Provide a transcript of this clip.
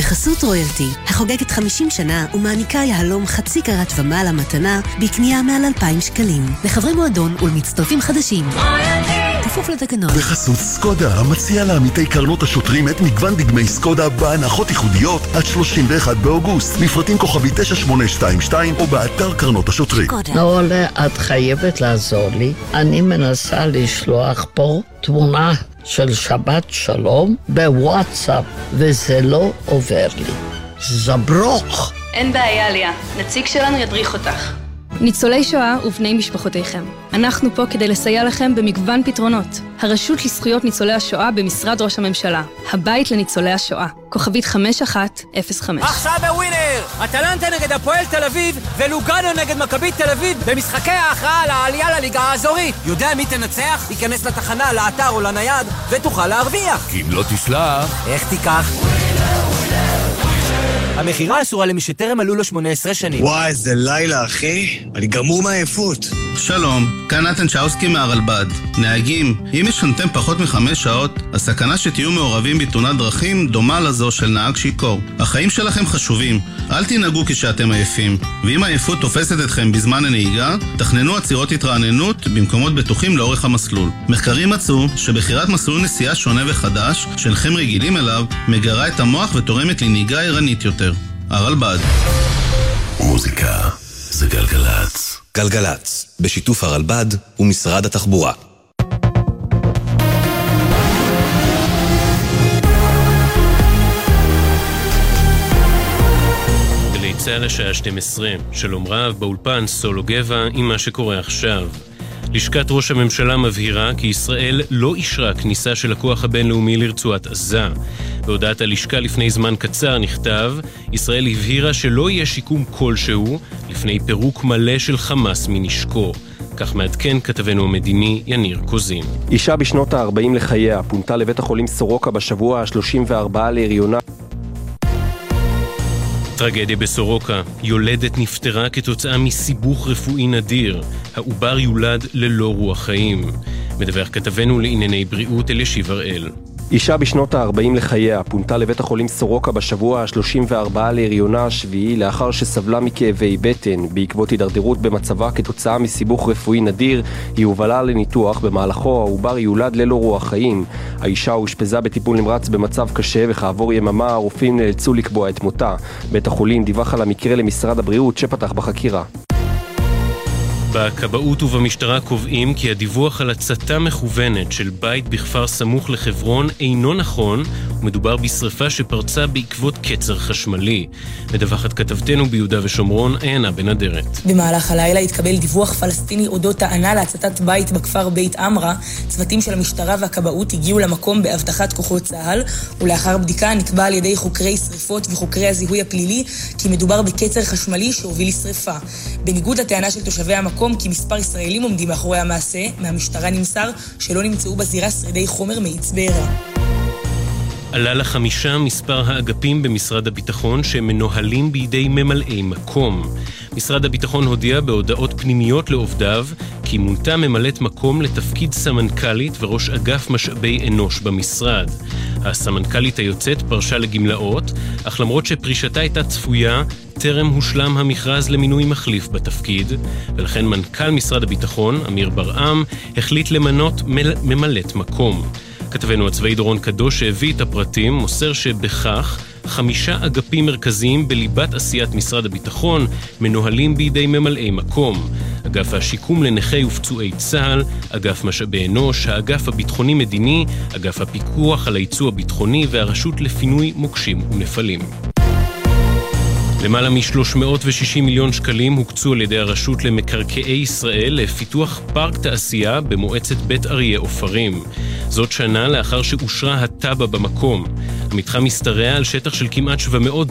בחסות רויאלטי, החוגגת 50 שנה ומעניקה יהלום חצי קרת ומעלה מתנה בקנייה מעל 2,000 שקלים. לחברי מועדון ולמצטרפים חדשים. כפוף לתקנון. בחסות סקודה, המציע לעמיתי קרנות השוטרים את מגוון דגמי סקודה בהנחות ייחודיות עד 31 באוגוסט. מפרטים כוכבי 9822 או באתר קרנות השוטרים. נעולה, את חייבת לעזור לי. אני מנסה לשלוח פה תמונה של שבת שלום בוואטסאפ, וזה לא עובר לי. זברוך. אין בעיה, ליה. נציג שלנו ידריך אותך. ניצולי שואה ובני משפחותיכם. אנחנו פה כדי לסייע לכם במגוון פתרונות. הרשות לזכויות ניצולי השואה במשרד ראש הממשלה. הבית לניצולי השואה. כוכבית 5105. עכשיו בווינר! אטלנטה נגד הפועל תל אביב ולוגאנו נגד מכבי תל אביב במשחקי ההכרעה לעלייה לליגה האזורית. יודע מי תנצח? ייכנס לתחנה, לאתר או לנייד ותוכל להרוויח. כי אם לא תשלח... איך תיקח? המחירה אסורה למי שטרם מלאו לו 18 שנים. וואי, איזה לילה, אחי. אני גמור מעייפות. שלום, כאן נתן שאוסקי מהרלב"ד. נהגים, אם ישנתם פחות מ5 שעות, הסכנה שתהיו מעורבים בתאונת דרכים דומה לזו של נהג שיכור. החיים שלכם חשובים, אל תנהגו כשאתם עייפים. ואם העייפות תופסת אתכם בזמן הנהיגה, תכננו עצירות התרעננות במקומות בטוחים לאורך המסלול. מחקרים מצאו שבחירת מסלול נסיעה שונה וחדש, שאינכם רגילים אליו, מגרה את המוח ותורמת לנהיגה ערנית יותר. הרלב"ד. מוזיקה זה גלגלץ. גלגלץ, בשיתוף הרלב"ד ומשרד התחבורה. גלי צה"ל השעה 12. שלום רב, באולפן סולו גבע עם מה שקורה עכשיו. לשכת ראש הממשלה מבהירה כי ישראל לא אישרה כניסה של הכוח הבינלאומי לרצועת עזה. בהודעת הלשכה לפני זמן קצר נכתב, ישראל הבהירה שלא יהיה שיקום כלשהו לפני פירוק מלא של חמאס מנשקו. כך מעדכן כתבנו המדיני יניר קוזין. אישה בשנות ה-40 לחייה פונתה לבית החולים סורוקה בשבוע ה-34 להריונה. טרגדיה בסורוקה, יולדת נפטרה כתוצאה מסיבוך רפואי נדיר. העובר יולד ללא רוח חיים. מדווח כתבנו לענייני בריאות אלישיב הראל. אישה בשנות ה-40 לחייה פונתה לבית החולים סורוקה בשבוע ה-34 להריונה השביעי לאחר שסבלה מכאבי בטן. בעקבות הידרדרות במצבה כתוצאה מסיבוך רפואי נדיר, היא הובלה לניתוח. במהלכו העובר יולד ללא רוח חיים. האישה הושפזה בטיפול נמרץ במצב קשה, וכעבור יממה הרופאים נאלצו לקבוע את מותה. בית החולים דיווח על המקרה למשרד הבריאות שפתח בחקירה. בכבאות ובמשטרה קובעים כי הדיווח על הצתה מכוונת של בית בכפר סמוך לחברון אינו נכון, ומדובר בשריפה שפרצה בעקבות קצר חשמלי. מדווחת כתבתנו ביהודה ושומרון, עיינה בן אדרת. במהלך הלילה התקבל דיווח פלסטיני אודות טענה להצתת בית בכפר בית אמרה. צוותים של המשטרה והכבאות הגיעו למקום בהבטחת כוחות צה"ל, ולאחר בדיקה נקבע על ידי חוקרי שריפות וחוקרי הזיהוי הפלילי כי מדובר בקצר חשמלי שהוביל לשריפה. בניגוד לטענה של תושבי המקום כי מספר ישראלים עומדים מאחורי המעשה, מהמשטרה נמסר שלא נמצאו בזירה שרידי חומר מאיץ בעירה. עלה ל5 מספר האגפים במשרד הביטחון שמנוהלים בידי ממלאי מקום. משרד הביטחון הודיע בהודעות פנימיות לעובדיו כי מונתה ממלאת מקום לתפקיד סמנכ"לית וראש אגף משאבי אנוש במשרד. הסמנכ"לית היוצאת פרשה לגמלאות, אך למרות שפרישתה הייתה צפויה, טרם הושלם המכרז למינוי מחליף בתפקיד, ולכן מנכ"ל משרד הביטחון, אמיר ברעם, החליט למנות ממלאת מקום. כתבנו הצבאי דורון קדוש שהביא את הפרטים מוסר שבכך 5 אגפים מרכזיים בליבת עשיית משרד הביטחון מנוהלים בידי ממלאי מקום. אגף השיקום לנכי ופצועי צה"ל, אגף משאבי אנוש, האגף הביטחוני-מדיני, אגף הפיקוח על הייצוא הביטחוני והרשות לפינוי מוקשים ונפלים. למעלה מ-360 מיליון שקלים הוקצו על ידי הרשות למקרקעי ישראל לפיתוח פארק תעשייה במועצת בית אריה אופרים. זאת שנה לאחר שאושרה הטאבה במקום. המתחם משתרע על שטח של כמעט 700